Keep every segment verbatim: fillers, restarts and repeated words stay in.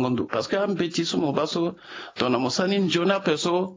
ngondo parce que un petit sous mon basso ton amosani jona perso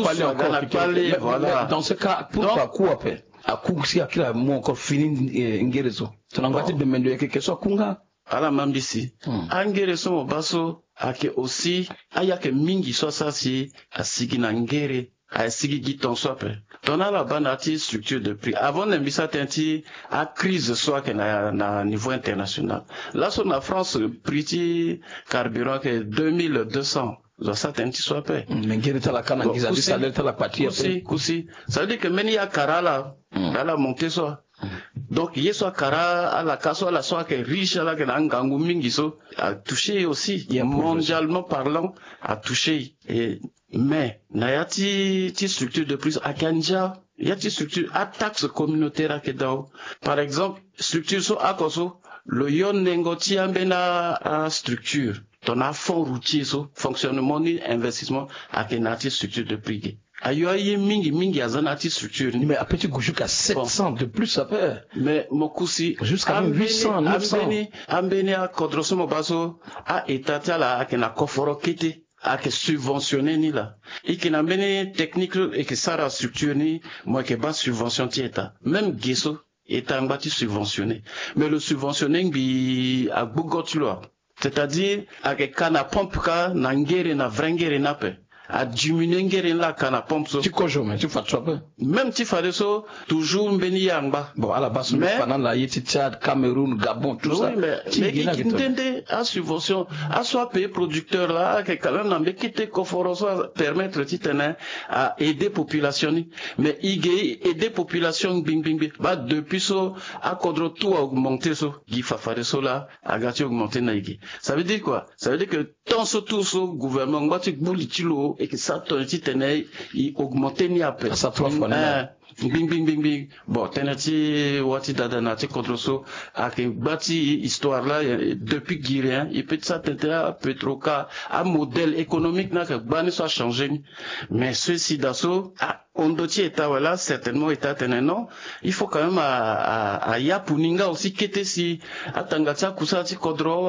voilà dans ce cas pourquoi quoi pe akusi akila mo encore fini ngerezo tonangati de mendo yake keso kunga ala mambisi angerezo mo basso ake aussi ayake mingi so sasi asigi na ngere a sigi giton sope tona la banati structure de prix avant l'embissa tenti a crise soit que na, na niveau international là sur la France prix carburant que deux mille deux cents zo ça tenti sope mais ngere tala kana ngiza du salaire tala partie aussi aussi ça veut dire que meni ya karala ala monter soit donc il soit kara à la casse à la soit que riche à la que ngangu mingi so a touché aussi mondialement parlant a touché et mais nayati ti structure de plus à Kanja yati structure à taxe communautaire à Kedao par exemple structure so akoso le yon nengoti ambena a structure ton a fond routier so fonctionnement ni investissement à kenati structure de prix ayo ayi mingi mingi azanati structure mais à petit goujuka sept cents de plus ça fait mais mokusi jusqu'à huit cents neuf cents ambeni ambeni a kodroso mo baso a etata la akena koforo kete ake subventionné ni la ikina mbeni technique et que ça la structure ni moi que bas subvention ti eta même gesso eta ngati subventionné mais le subventionné bi a bugotulo c'est-à-dire ake kana pompe ka na ngere na vrengere na pe a diminuer ngere la kana pompe so tu kojo mais tu fais ça même tu fais ça toujours mbeni yamba bon à la base mais pendant la yeti Tchad Cameroun Gabon tout oui, ça mais mais il tende à subvention à soit payer producteur là que quand même mais quitter confort soit permettre titana à aider population mais il aider population bing bing bing bah depuis ça à contre tout augmenter ça qui fa faire ça là à gâter augmenter naigi ça veut dire quoi ça veut dire que tant ce tout ce gouvernement va tu bouli tilo et que ça ton titana il augmenter ni après ça trois fois bing bing bing bing bon tenati wati dada na ti contre so ake bati histoire là depuis Guiréen il peut ça tenta Petroca un modèle économique na que bani soit changé mais ceci d'asso on doit état voilà certainement état tenant il faut quand même à à à yapuninga aussi kete si atangata kusati kodro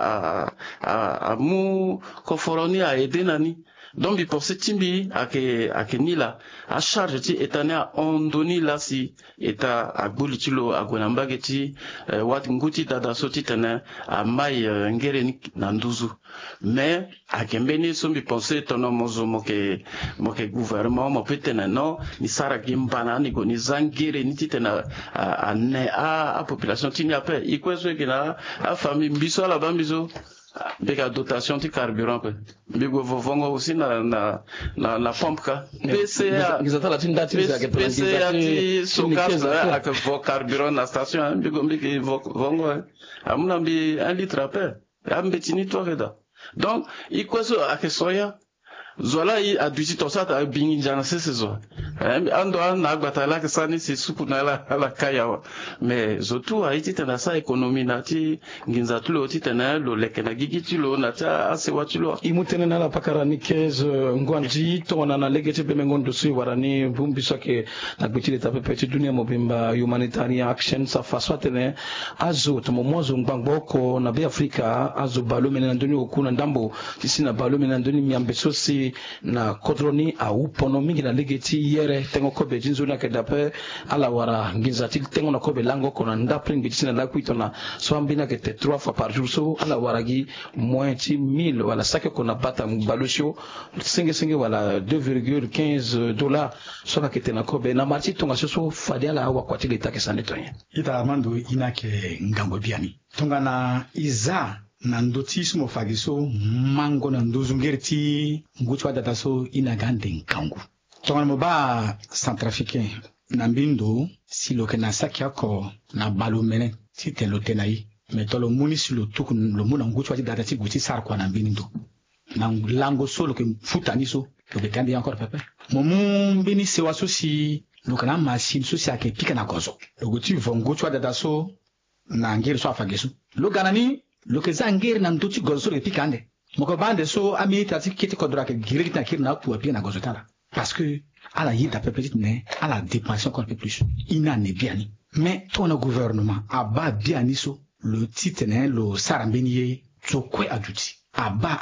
à à à mu koforoni à aider nani donc il pense timbi ake ake nila a charge ti etania ondoni la si eta agbulitilo agonambageti wat nguti dada soti tena a mai ngere na nduzu mais akembeni so mi pense tono mozo moke moke gouvernement mo petena non ni sara gimbana ni go ni zangere ni titena a ne a a population tini ape ikwezo kina a famille biso la bambizo bega dotation de carburant pe bigo vovongo aussi na na na na pompe ka P C A ngizatala tindati za ke P C A ti sokaza ak vo carburant na station bigo mbiki vongo amuna bi un litre pe ambetini to reda donc ikweso akesoya zola i aduti to sa ta bingi jana se se zo ando an na gbata la kesani se supu na la la kaya mais zotu a iti tena sa économie na ti nginza tulo ti tena lo lekena gigi tulo na ta ase watulo imutene na la pakarani quinze ngwanji to na na legete be mengondo su warani bumbi soke na gbiti ta pe petit dunia mobimba humanitarian action sa faso tene azo to mozo ngbango ko na be Afrika azo balo mena ndoni okuna ndambo tisina balo mena ndoni miambeso si na kodroni a upono mingi na legeti yere tengo kobe jinzu na kedape ala wara nginzati tengo na kobe lango kona ndapre ngiti na lakuito na swambina kete trois fois par jour so ala waragi moins ti mille wala sake kona bata mbalosho senge senge wala deux virgule quinze dollars so na kete na kobe na marti tonga so fadi ala wa kwati leta kesane tonye ita amando inake ngambo biani tonga na iza na ndoti sumo fagiso mango na ndozu ngerti nguchwa data so inagande nkangu tonga moba centrafricain na mbindo silo ke na saki ako na balomene ti telo tenai metolo muni silo tuku lo muna nguchwa data ti guti sar kwa na mbindo na lango solo ke futani so to be kandi encore pepe momu mbini sewa so si lo kana machine so si ake pika na gozo lo guti vongo chwa data so na ngeri so afageso lo ganani lo ke zangeri na mtuchi gozo so ke pika ande moko bande so ami tati kiti kodra ke giriki na kiri na ku pika na gozo tala parce que ala yida pe petite ne ala dépenser encore un peu plus ina ne biani mais ton gouvernement aba biani so le titre ne lo sarambeni ye to kwe aduti aba